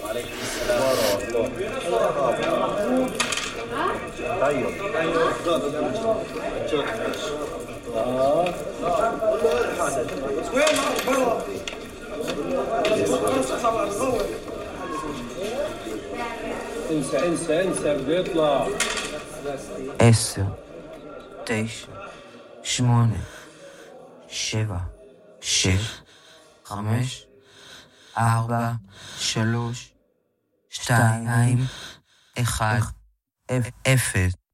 انسى بده يطلع 10 9 8 7 6 5 4 3 2 1 0